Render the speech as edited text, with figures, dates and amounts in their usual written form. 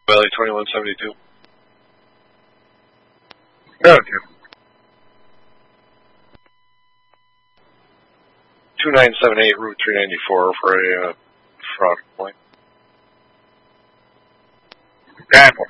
Valley 2172. Okay. 2978 Route 394 for a fraud complaint. Apple.